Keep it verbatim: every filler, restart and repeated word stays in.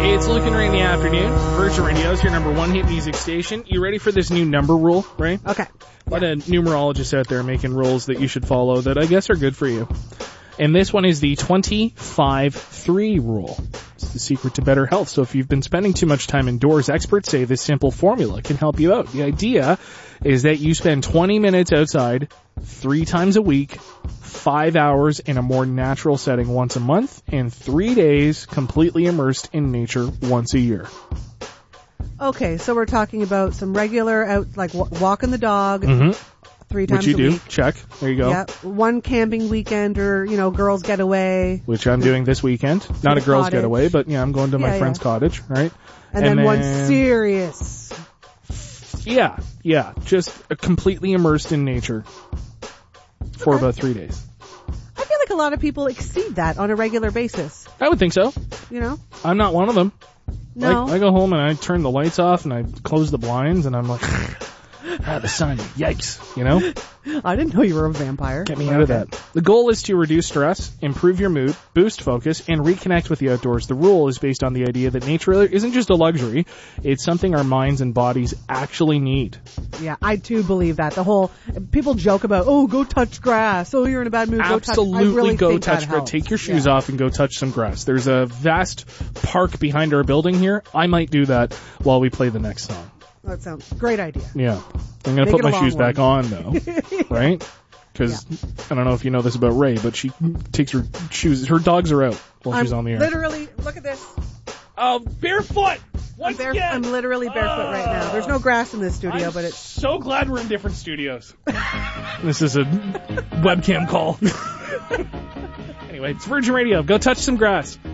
Hey, it's Luke and Ray in the afternoon. Virgin Radio's your number one hit music station. You ready for this new number rule, Ray? Okay. A lot of numerologists out there making rules that you should follow that I guess are good for you. And this one is the twenty-five three rule. It's the secret to better health. So if you've been spending too much time indoors, experts say this simple formula can help you out. The idea is that you spend twenty minutes outside three times a week, five hours in a more natural setting once a month, and three days completely immersed in nature once a year. Okay, so we're talking about some regular out, like w- walking the dog Mm-hmm. three times Which you a do. week. Check. There you go. Yeah, one camping weekend or, you know, girls getaway. Which I'm doing this weekend. Not a the girls' cottage. getaway, but yeah, I'm going to my Yeah, friend's yeah. cottage, right? And, then, one serious. Yeah, yeah. Just uh, completely immersed in nature for Okay. about three days. I feel like a lot of people exceed that on a regular basis, I would think so. you know? I'm not one of them. No. Like, I go home and I turn the lights off and I close the blinds and I'm like, ah, the sun, yikes, you know? I didn't know you were a vampire. Get me out of that. The goal is to reduce stress, improve your mood, boost focus, and reconnect with the outdoors. The rule is based on the idea that nature isn't just a luxury, it's something our minds and bodies actually need. Yeah, I too believe that. The whole, people joke about, oh, go touch grass. Oh, you're in a bad mood, go touch. Absolutely I really go think touch that grass. helps. Take your shoes Yeah. off and go touch some grass. There's a vast park behind our building here. I might do that while we play the next song. That sounds great idea. Yeah. I'm going to Make put it a my long shoes one. back on, though. Right? Because I don't know if you know this about Ray, but she takes her shoes. Her dogs are out while I'm she's on the air. literally, look at this. Oh, barefoot! I'm, Once bare, again! I'm literally barefoot right now. There's no grass in this studio, I'm but it's so glad we're in different studios. This is a webcam call. Anyway, it's Virgin Radio. Go touch some grass.